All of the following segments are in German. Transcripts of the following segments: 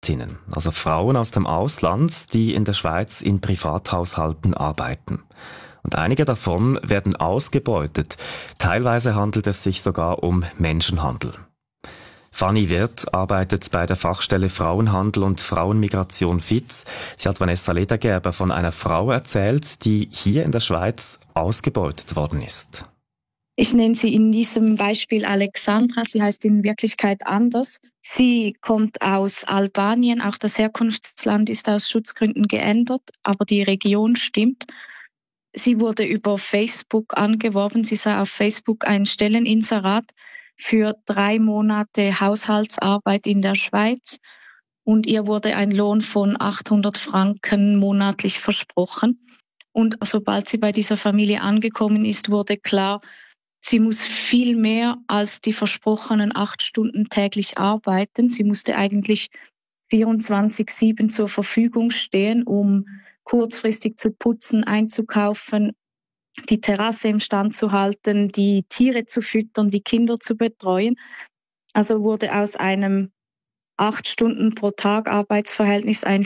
Migrantinnen, also Frauen aus dem Ausland, die in der Schweiz in Privathaushalten arbeiten. Und einige davon werden ausgebeutet. Teilweise handelt es sich sogar um Menschenhandel. Fanny Wirth arbeitet bei der Fachstelle Frauenhandel und Frauenmigration FITS. Sie hat Vanessa Ledergerber von einer Frau erzählt, die hier in der Schweiz ausgebeutet worden ist. Ich nenne sie in diesem Beispiel Alexandra. Sie heißt in Wirklichkeit anders. Sie kommt aus Albanien. Auch das Herkunftsland ist aus Schutzgründen geändert, aber die Region stimmt. Sie wurde über Facebook angeworben. Sie sah auf Facebook ein Stelleninserat für 3 Monate Haushaltsarbeit in der Schweiz und ihr wurde ein Lohn von 800 Franken monatlich versprochen. Und sobald sie bei dieser Familie angekommen ist, wurde klar, sie muss viel mehr als die versprochenen 8 Stunden täglich arbeiten. Sie musste eigentlich 24/7 zur Verfügung stehen, um kurzfristig zu putzen, einzukaufen, die Terrasse im Stand zu halten, die Tiere zu füttern, die Kinder zu betreuen. Also wurde aus einem 8 Stunden pro Tag Arbeitsverhältnis ein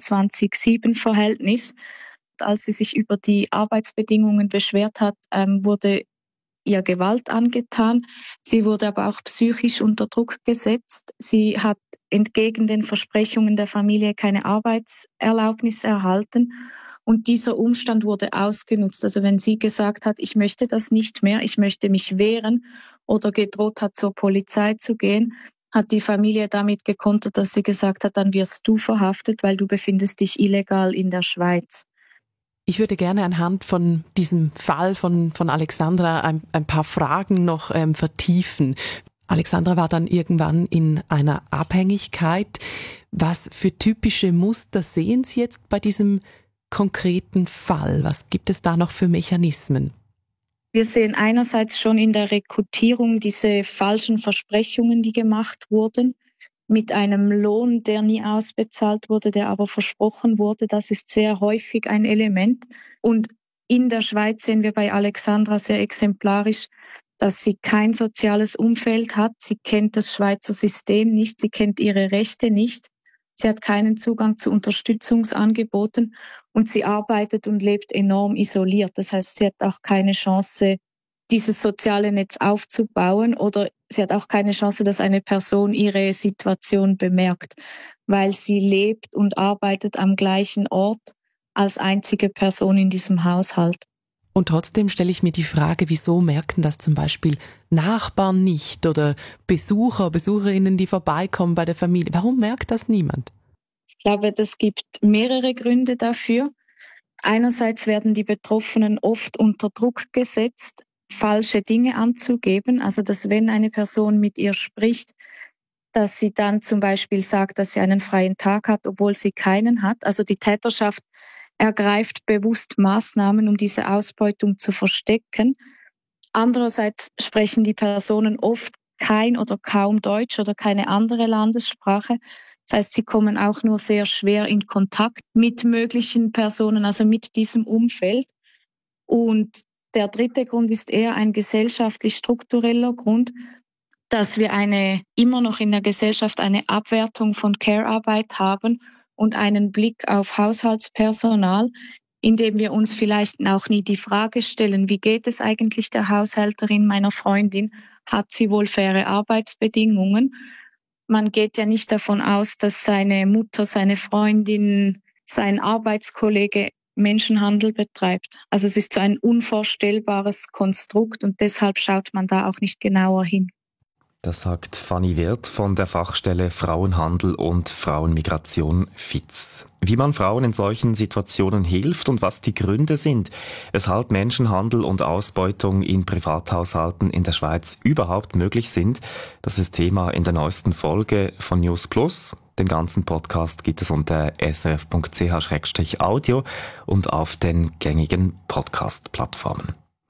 24/7-Verhältnis. Als sie sich über die Arbeitsbedingungen beschwert hat, wurde ihr Gewalt angetan. Sie wurde aber auch psychisch unter Druck gesetzt. Sie hat entgegen den Versprechungen der Familie keine Arbeitserlaubnis erhalten. Und dieser Umstand wurde ausgenutzt. Also wenn sie gesagt hat, ich möchte das nicht mehr, ich möchte mich wehren oder gedroht hat, zur Polizei zu gehen, hat die Familie damit gekontert, dass sie gesagt hat, dann wirst du verhaftet, weil du befindest dich illegal in der Schweiz. Ich würde gerne anhand von diesem Fall von Alexandra ein paar Fragen noch vertiefen. Alexandra war dann irgendwann in einer Abhängigkeit. Was für typische Muster sehen Sie jetzt bei diesem konkreten Fall? Was gibt es da noch für Mechanismen? Wir sehen einerseits schon in der Rekrutierung diese falschen Versprechungen, die gemacht wurden, mit einem Lohn, der nie ausbezahlt wurde, der aber versprochen wurde. Das ist sehr häufig ein Element. Und in der Schweiz sehen wir bei Alexandra sehr exemplarisch, dass sie kein soziales Umfeld hat. Sie kennt das Schweizer System nicht, sie kennt ihre Rechte nicht. Sie hat keinen Zugang zu Unterstützungsangeboten und sie arbeitet und lebt enorm isoliert. Das heißt, sie hat auch keine Chance, dieses soziale Netz aufzubauen, oder sie hat auch keine Chance, dass eine Person ihre Situation bemerkt, weil sie lebt und arbeitet am gleichen Ort als einzige Person in diesem Haushalt. Und trotzdem stelle ich mir die Frage, wieso merken das zum Beispiel Nachbarn nicht oder Besucherinnen, die vorbeikommen bei der Familie? Warum merkt das niemand? Ich glaube, es gibt mehrere Gründe dafür. Einerseits werden die Betroffenen oft unter Druck gesetzt, falsche Dinge anzugeben. Also, dass wenn eine Person mit ihr spricht, dass sie dann zum Beispiel sagt, dass sie einen freien Tag hat, obwohl sie keinen hat. Also die Täterschaft ergreift bewusst Maßnahmen, um diese Ausbeutung zu verstecken. Andererseits sprechen die Personen oft kein oder kaum Deutsch oder keine andere Landessprache. Das heißt, sie kommen auch nur sehr schwer in Kontakt mit möglichen Personen, also mit diesem Umfeld. Und der dritte Grund ist eher ein gesellschaftlich-struktureller Grund, dass wir immer noch in der Gesellschaft eine Abwertung von Care-Arbeit haben und einen Blick auf Haushaltspersonal, indem wir uns vielleicht auch nie die Frage stellen, wie geht es eigentlich der Haushälterin meiner Freundin? Hat sie wohl faire Arbeitsbedingungen? Man geht ja nicht davon aus, dass seine Mutter, seine Freundin, sein Arbeitskollege Menschenhandel betreibt. Also es ist so ein unvorstellbares Konstrukt und deshalb schaut man da auch nicht genauer hin. Das sagt Fanny Wirth von der Fachstelle Frauenhandel und Frauenmigration FITS. Wie man Frauen in solchen Situationen hilft und was die Gründe sind, weshalb Menschenhandel und Ausbeutung in Privathaushalten in der Schweiz überhaupt möglich sind, das ist Thema in der neuesten Folge von News Plus. Den ganzen Podcast gibt es unter srf.ch/audio und auf den gängigen Podcast-Plattformen.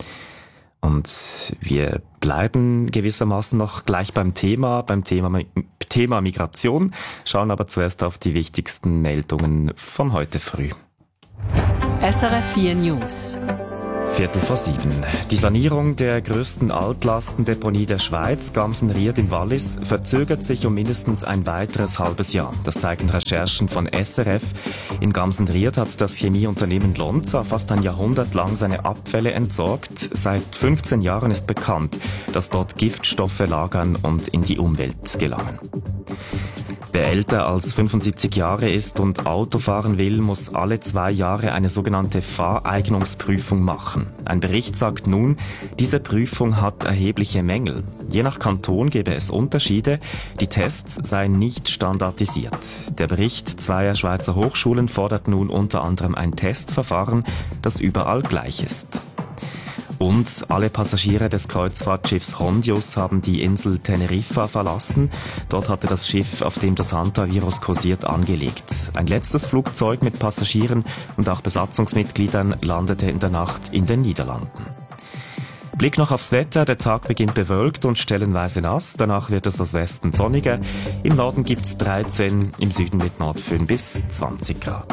Und wir bleiben gewissermaßen noch gleich beim Thema Migration, schauen aber zuerst auf die wichtigsten Meldungen von heute früh. SRF 4 News. 7:15. Die Sanierung der grössten Altlastendeponie der Schweiz, Gamsenried im Wallis, verzögert sich um mindestens ein weiteres halbes Jahr. Das zeigen Recherchen von SRF. In Gamsenried hat das Chemieunternehmen Lonza fast ein Jahrhundert lang seine Abfälle entsorgt. Seit 15 Jahren ist bekannt, dass dort Giftstoffe lagern und in die Umwelt gelangen. Wer älter als 75 Jahre ist und Auto fahren will, muss alle 2 Jahre eine sogenannte Fahreignungsprüfung machen. Ein Bericht sagt nun, diese Prüfung hat erhebliche Mängel. Je nach Kanton gäbe es Unterschiede, die Tests seien nicht standardisiert. Der Bericht 2 Schweizer Hochschulen fordert nun unter anderem ein Testverfahren, das überall gleich ist. Und alle Passagiere des Kreuzfahrtschiffs Hondius haben die Insel Teneriffa verlassen. Dort hatte das Schiff, auf dem das Hantavirus kursiert, angelegt. Ein letztes Flugzeug mit Passagieren und auch Besatzungsmitgliedern landete in der Nacht in den Niederlanden. Blick noch aufs Wetter. Der Tag beginnt bewölkt und stellenweise nass. Danach wird es aus Westen sonniger. Im Norden gibt's 13, im Süden mit Nordföhn bis 20 Grad.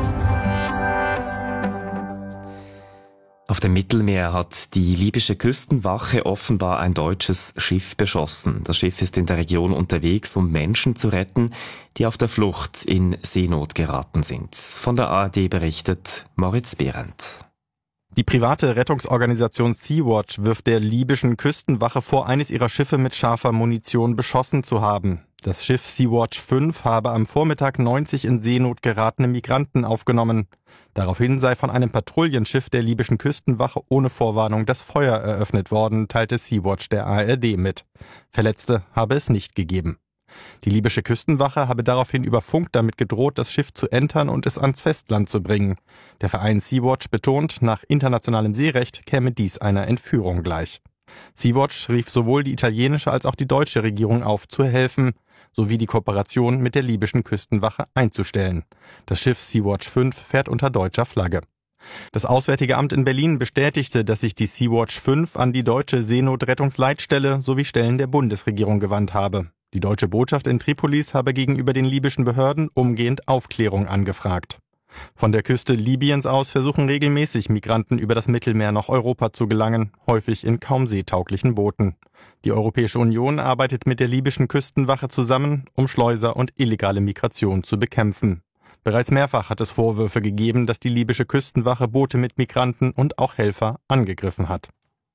Auf dem Mittelmeer hat die libysche Küstenwache offenbar ein deutsches Schiff beschossen. Das Schiff ist in der Region unterwegs, um Menschen zu retten, die auf der Flucht in Seenot geraten sind. Von der ARD berichtet Moritz Behrendt. Die private Rettungsorganisation Sea-Watch wirft der libyschen Küstenwache vor, eines ihrer Schiffe mit scharfer Munition beschossen zu haben. Das Schiff Sea-Watch 5 habe am Vormittag 90 in Seenot geratene Migranten aufgenommen. Daraufhin sei von einem Patrouillenschiff der libyschen Küstenwache ohne Vorwarnung das Feuer eröffnet worden, teilte Sea-Watch der ARD mit. Verletzte habe es nicht gegeben. Die libysche Küstenwache habe daraufhin über Funk damit gedroht, das Schiff zu entern und es ans Festland zu bringen. Der Verein Sea-Watch betont, nach internationalem Seerecht käme dies einer Entführung gleich. Sea-Watch rief sowohl die italienische als auch die deutsche Regierung auf, zu helfen, sowie die Kooperation mit der libyschen Küstenwache einzustellen. Das Schiff Sea-Watch 5 fährt unter deutscher Flagge. Das Auswärtige Amt in Berlin bestätigte, dass sich die Sea-Watch 5 an die deutsche Seenotrettungsleitstelle sowie Stellen der Bundesregierung gewandt habe. Die deutsche Botschaft in Tripolis habe gegenüber den libyschen Behörden umgehend Aufklärung angefragt. Von der Küste Libyens aus versuchen regelmäßig Migranten über das Mittelmeer nach Europa zu gelangen, häufig in kaum seetauglichen Booten. Die Europäische Union arbeitet mit der libyschen Küstenwache zusammen, um Schleuser und illegale Migration zu bekämpfen. Bereits mehrfach hat es Vorwürfe gegeben, dass die libysche Küstenwache Boote mit Migranten und auch Helfer angegriffen hat.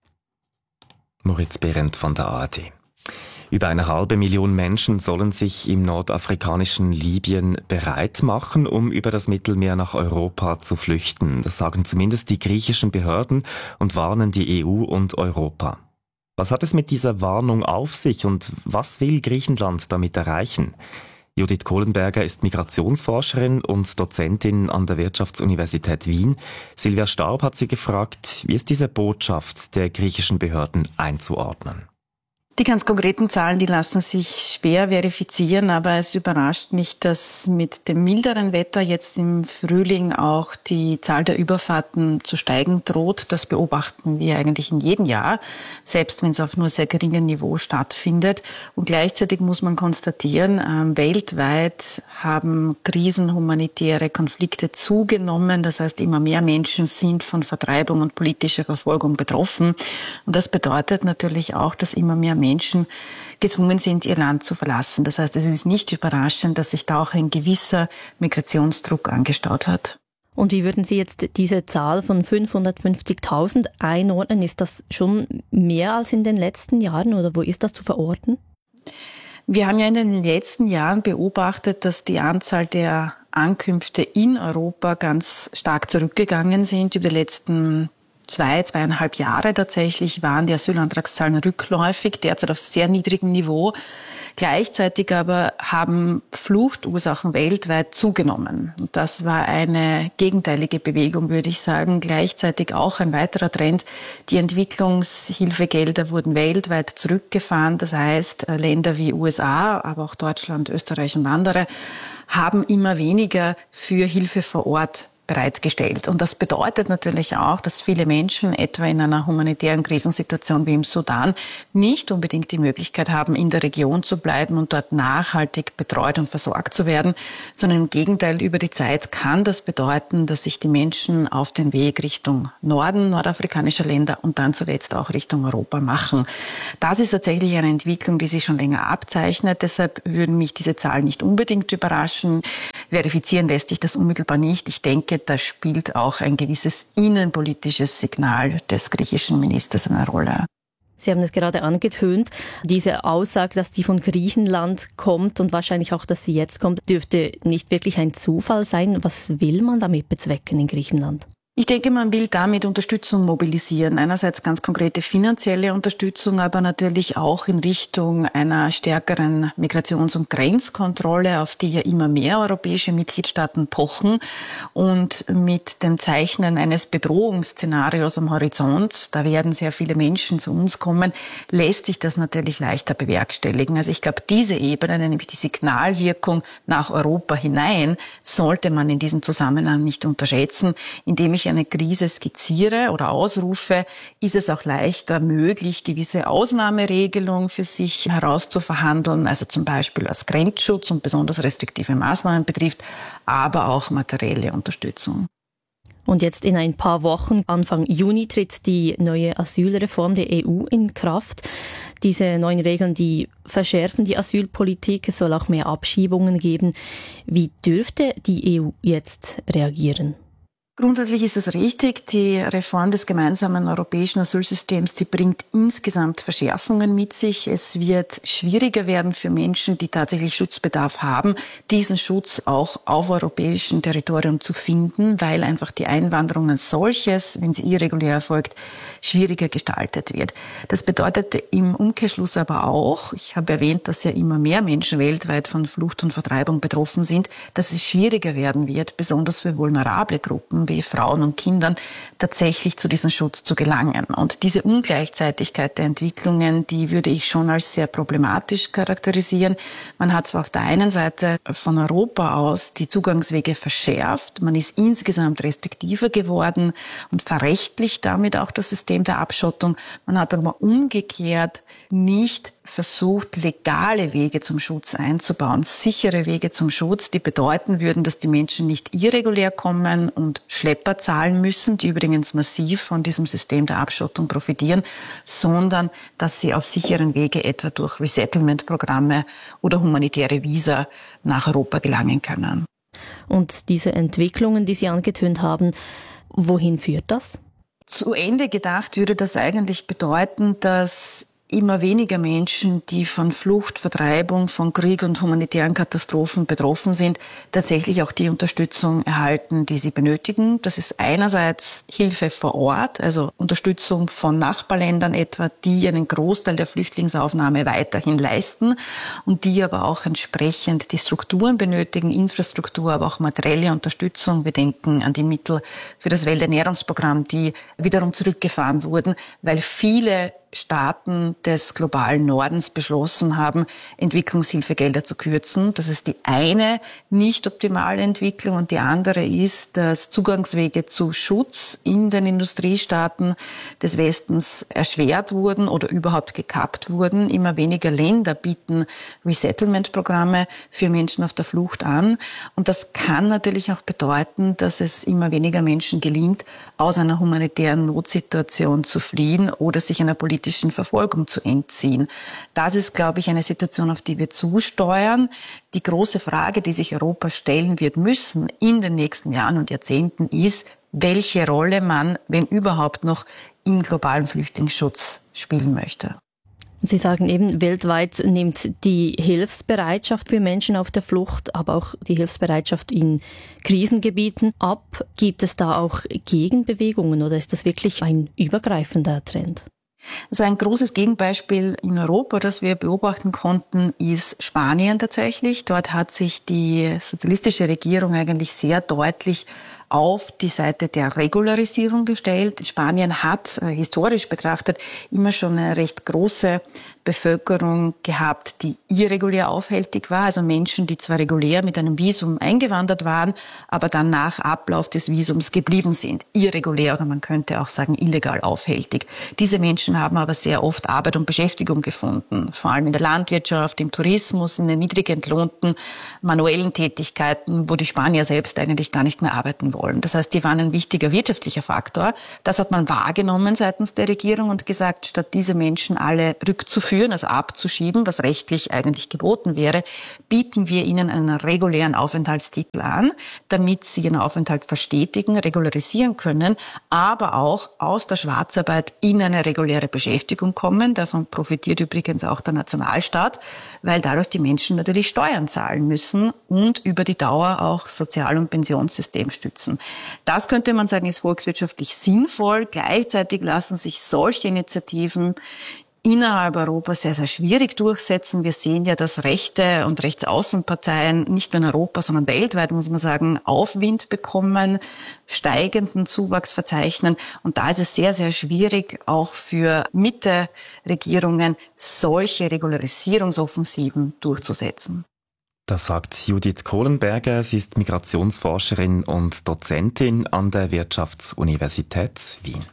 Moritz Behrendt von der ARD. Über 500.000 Menschen sollen sich im nordafrikanischen Libyen bereit machen, um über das Mittelmeer nach Europa zu flüchten. Das sagen zumindest die griechischen Behörden und warnen die EU und Europa. Was hat es mit dieser Warnung auf sich und was will Griechenland damit erreichen? Judith Kohlenberger ist Migrationsforscherin und Dozentin an der Wirtschaftsuniversität Wien. Silvia Staub hat sie gefragt, wie ist diese Botschaft der griechischen Behörden einzuordnen? Die ganz konkreten Zahlen, die lassen sich schwer verifizieren, aber es überrascht nicht, dass mit dem milderen Wetter jetzt im Frühling auch die Zahl der Überfahrten zu steigen droht. Das beobachten wir eigentlich in jedem Jahr, selbst wenn es auf nur sehr geringem Niveau stattfindet. Und gleichzeitig muss man konstatieren, weltweit haben Krisen, humanitäre Konflikte zugenommen. Das heißt, immer mehr Menschen sind von Vertreibung und politischer Verfolgung betroffen. Und das bedeutet natürlich auch, dass immer mehr Menschen gezwungen sind, ihr Land zu verlassen. Das heißt, es ist nicht überraschend, dass sich da auch ein gewisser Migrationsdruck angestaut hat. Und wie würden Sie jetzt diese Zahl von 550.000 einordnen? Ist das schon mehr als in den letzten Jahren oder wo ist das zu verorten? Wir haben ja in den letzten Jahren beobachtet, dass die Anzahl der Ankünfte in Europa ganz stark zurückgegangen sind. Über die letzten 2,5 Jahre tatsächlich waren die Asylantragszahlen rückläufig, derzeit auf sehr niedrigem Niveau. Gleichzeitig aber haben Fluchtursachen weltweit zugenommen. Und das war eine gegenteilige Bewegung, würde ich sagen. Gleichzeitig auch ein weiterer Trend. Die Entwicklungshilfegelder wurden weltweit zurückgefahren. Das heißt, Länder wie USA, aber auch Deutschland, Österreich und andere haben immer weniger für Hilfe vor Ort bereitgestellt. Und das bedeutet natürlich auch, dass viele Menschen, etwa in einer humanitären Krisensituation wie im Sudan, nicht unbedingt die Möglichkeit haben, in der Region zu bleiben und dort nachhaltig betreut und versorgt zu werden, sondern im Gegenteil, über die Zeit kann das bedeuten, dass sich die Menschen auf den Weg Richtung Norden nordafrikanischer Länder und dann zuletzt auch Richtung Europa machen. Das ist tatsächlich eine Entwicklung, die sich schon länger abzeichnet. Deshalb würden mich diese Zahlen nicht unbedingt überraschen. Verifizieren lässt sich das unmittelbar nicht. Ich denke, da spielt auch ein gewisses innenpolitisches Signal des griechischen Ministers eine Rolle. Sie haben es gerade angetönt, diese Aussage, dass die von Griechenland kommt und wahrscheinlich auch, dass sie jetzt kommt, dürfte nicht wirklich ein Zufall sein. Was will man damit bezwecken in Griechenland? Ich denke, man will damit Unterstützung mobilisieren. Einerseits ganz konkrete finanzielle Unterstützung, aber natürlich auch in Richtung einer stärkeren Migrations- und Grenzkontrolle, auf die ja immer mehr europäische Mitgliedstaaten pochen. Und mit dem Zeichnen eines Bedrohungsszenarios am Horizont, da werden sehr viele Menschen zu uns kommen, lässt sich das natürlich leichter bewerkstelligen. Also ich glaube, diese Ebene, nämlich die Signalwirkung nach Europa hinein, sollte man in diesem Zusammenhang nicht unterschätzen. Indem ich eine Krise skizziere oder ausrufe, ist es auch leichter möglich, gewisse Ausnahmeregelungen für sich herauszuverhandeln, also zum Beispiel was Grenzschutz und besonders restriktive Maßnahmen betrifft, aber auch materielle Unterstützung. Und jetzt in ein paar Wochen, Anfang Juni, tritt die neue Asylreform der EU in Kraft. Diese neuen Regeln, die verschärfen die Asylpolitik. Es soll auch mehr Abschiebungen geben. Wie dürfte die EU jetzt reagieren? Grundsätzlich ist es richtig, die Reform des gemeinsamen europäischen Asylsystems, die bringt insgesamt Verschärfungen mit sich. Es wird schwieriger werden für Menschen, die tatsächlich Schutzbedarf haben, diesen Schutz auch auf europäischem Territorium zu finden, weil einfach die Einwanderung als solches, wenn sie irregulär erfolgt, schwieriger gestaltet wird. Das bedeutet im Umkehrschluss aber auch, ich habe erwähnt, dass ja immer mehr Menschen weltweit von Flucht und Vertreibung betroffen sind, dass es schwieriger werden wird, besonders für vulnerable Gruppen wie Frauen und Kindern, tatsächlich zu diesem Schutz zu gelangen. Und diese Ungleichzeitigkeit der Entwicklungen, die würde ich schon als sehr problematisch charakterisieren. Man hat zwar auf der einen Seite von Europa aus die Zugangswege verschärft, man ist insgesamt restriktiver geworden und verrechtlicht damit auch das System der Abschottung. Man hat aber umgekehrt nicht versucht, legale Wege zum Schutz einzubauen, sichere Wege zum Schutz, die bedeuten würden, dass die Menschen nicht irregulär kommen und Schlepper zahlen müssen, die übrigens massiv von diesem System der Abschottung profitieren, sondern dass sie auf sicheren Wege etwa durch Resettlement-Programme oder humanitäre Visa nach Europa gelangen können. Und diese Entwicklungen, die Sie angetönt haben, wohin führt das? Zu Ende gedacht würde das eigentlich bedeuten, dass immer weniger Menschen, die von Flucht, Vertreibung, von Krieg und humanitären Katastrophen betroffen sind, tatsächlich auch die Unterstützung erhalten, die sie benötigen. Das ist einerseits Hilfe vor Ort, also Unterstützung von Nachbarländern etwa, die einen Großteil der Flüchtlingsaufnahme weiterhin leisten und die aber auch entsprechend die Strukturen benötigen, Infrastruktur, aber auch materielle Unterstützung. Wir denken an die Mittel für das Welternährungsprogramm, die wiederum zurückgefahren wurden, weil viele Staaten des globalen Nordens beschlossen haben, Entwicklungshilfegelder zu kürzen. Das ist die eine nicht optimale Entwicklung. Und die andere ist, dass Zugangswege zu Schutz in den Industriestaaten des Westens erschwert wurden oder überhaupt gekappt wurden. Immer weniger Länder bieten Resettlement-Programme für Menschen auf der Flucht an. Und das kann natürlich auch bedeuten, dass es immer weniger Menschen gelingt, aus einer humanitären Notsituation zu fliehen oder sich einer politischen Verfolgung zu entziehen. Das ist, glaube ich, eine Situation, auf die wir zusteuern. Die große Frage, die sich Europa stellen wird müssen in den nächsten Jahren und Jahrzehnten, ist, welche Rolle man, wenn überhaupt noch, im globalen Flüchtlingsschutz spielen möchte. Sie sagen eben, weltweit nimmt die Hilfsbereitschaft für Menschen auf der Flucht, aber auch die Hilfsbereitschaft in Krisengebieten ab. Gibt es da auch Gegenbewegungen oder ist das wirklich ein übergreifender Trend? Also ein großes Gegenbeispiel in Europa, das wir beobachten konnten, ist Spanien tatsächlich. Dort hat sich die sozialistische Regierung eigentlich sehr deutlich auf die Seite der Regularisierung gestellt. Spanien hat historisch betrachtet immer schon eine recht große Bevölkerung gehabt, die irregulär aufhältig war, also Menschen, die zwar regulär mit einem Visum eingewandert waren, aber dann nach Ablauf des Visums geblieben sind. Irregulär oder man könnte auch sagen illegal aufhältig. Diese Menschen haben aber sehr oft Arbeit und Beschäftigung gefunden, vor allem in der Landwirtschaft, im Tourismus, in den niedrig entlohnten manuellen Tätigkeiten, wo die Spanier selbst eigentlich gar nicht mehr arbeiten wollen. Das heißt, die waren ein wichtiger wirtschaftlicher Faktor. Das hat man wahrgenommen seitens der Regierung und gesagt, statt diese Menschen alle rückzuführen, also abzuschieben, was rechtlich eigentlich geboten wäre, bieten wir ihnen einen regulären Aufenthaltstitel an, damit sie ihren Aufenthalt verstetigen, regularisieren können, aber auch aus der Schwarzarbeit in eine reguläre Beschäftigung kommen. Davon profitiert übrigens auch der Nationalstaat, weil dadurch die Menschen natürlich Steuern zahlen müssen und über die Dauer auch Sozial- und Pensionssystem stützen. Das könnte man sagen, ist volkswirtschaftlich sinnvoll. Gleichzeitig lassen sich solche Initiativen innerhalb Europas sehr, sehr schwierig durchsetzen. Wir sehen ja, dass rechte und Rechtsaußenparteien nicht nur in Europa, sondern weltweit, muss man sagen, Aufwind bekommen, steigenden Zuwachs verzeichnen. Und da ist es sehr, sehr schwierig, auch für Mitte-Regierungen solche Regularisierungsoffensiven durchzusetzen. Das sagt Judith Kohlenberger. Sie ist Migrationsforscherin und Dozentin an der Wirtschaftsuniversität Wien.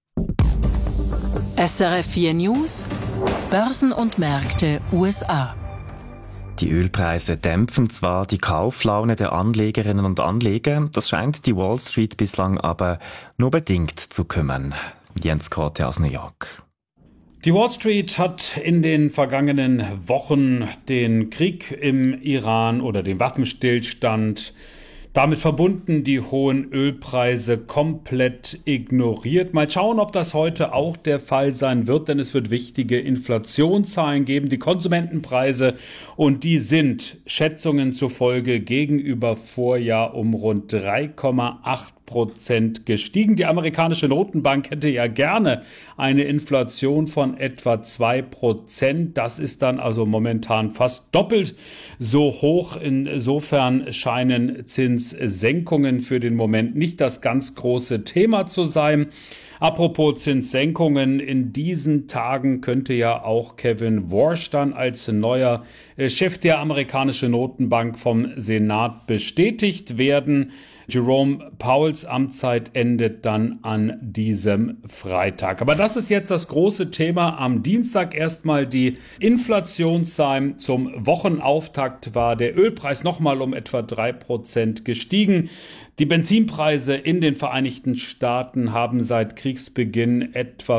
SRF 4 News, Börsen und Märkte USA. Die Ölpreise dämpfen zwar die Kauflaune der Anlegerinnen und Anleger, das scheint die Wall Street bislang aber nur bedingt zu kümmern. Jens Korte aus New York. Die Wall Street hat in den vergangenen Wochen den Krieg im Iran oder den Waffenstillstand, damit verbunden die hohen Ölpreise, komplett ignoriert. Mal schauen, ob das heute auch der Fall sein wird, denn es wird wichtige Inflationszahlen geben, die Konsumentenpreise, und die sind Schätzungen zufolge gegenüber Vorjahr um rund 3,8% gestiegen. Die amerikanische Notenbank hätte ja gerne eine Inflation von etwa 2%. Das ist dann also momentan fast doppelt so hoch. Insofern scheinen Zinssenkungen für den Moment nicht das ganz große Thema zu sein. Apropos Zinssenkungen, in diesen Tagen könnte ja auch Kevin Warsh dann als neuer Chef der amerikanischen Notenbank vom Senat bestätigt werden. Jerome Powells Amtszeit endet dann an diesem Freitag. Aber das ist jetzt das große Thema am Dienstag. Erstmal die Inflationszahlen. Zum Wochenauftakt war der Ölpreis nochmal um etwa 3% gestiegen. Die Benzinpreise in den Vereinigten Staaten haben seit Kriegsbeginn etwa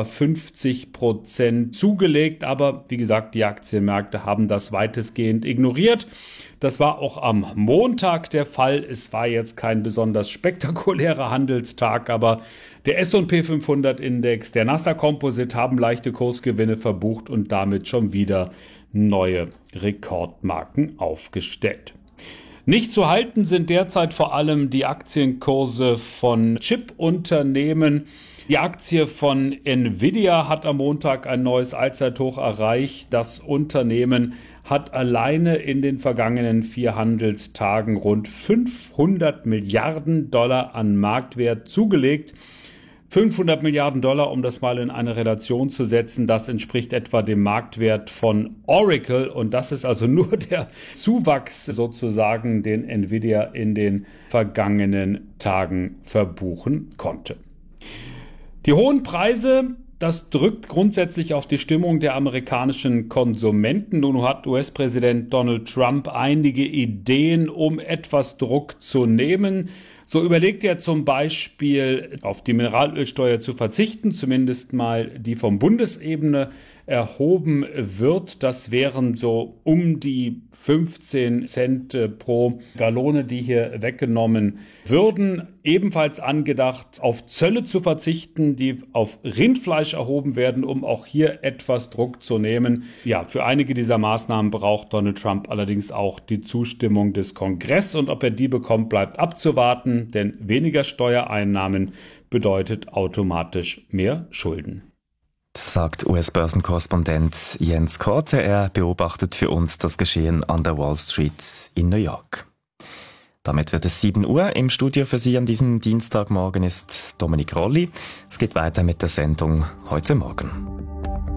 50% zugelegt. Aber wie gesagt, die Aktienmärkte haben das weitestgehend ignoriert. Das war auch am Montag der Fall. Es war jetzt kein besonders spektakulärer Handelstag, aber der S&P 500 Index, der Nasdaq Composite haben leichte Kursgewinne verbucht und damit schon wieder neue Rekordmarken aufgestellt. Nicht zu halten sind derzeit vor allem die Aktienkurse von Chip-Unternehmen. Die Aktie von Nvidia hat am Montag ein neues Allzeithoch erreicht. Das Unternehmen hat alleine in den vergangenen 4 Handelstagen rund 500 Milliarden Dollar an Marktwert zugelegt. 500 Milliarden Dollar, um das mal in eine Relation zu setzen, das entspricht etwa dem Marktwert von Oracle. Und das ist also nur der Zuwachs sozusagen, den Nvidia in den vergangenen Tagen verbuchen konnte. Die hohen Preise, das drückt grundsätzlich auf die Stimmung der amerikanischen Konsumenten. Nun hat US-Präsident Donald Trump einige Ideen, um etwas Druck zu nehmen. So überlegt er zum Beispiel, auf die Mineralölsteuer zu verzichten, zumindest mal die vom Bundesebene erhoben wird. Das wären so um die 15 Cent pro Gallone, die hier weggenommen würden. Ebenfalls angedacht, auf Zölle zu verzichten, die auf Rindfleisch erhoben werden, um auch hier etwas Druck zu nehmen. Ja, für einige dieser Maßnahmen braucht Donald Trump allerdings auch die Zustimmung des Kongresses. Und ob er die bekommt, bleibt abzuwarten, denn weniger Steuereinnahmen bedeutet automatisch mehr Schulden. Sagt US-Börsenkorrespondent Jens Korte. Er beobachtet für uns das Geschehen an der Wall Street in New York. Damit wird es 7 Uhr. Im Studio für Sie an diesem Dienstagmorgen ist Dominik Rolli. Es geht weiter mit der Sendung heute Morgen.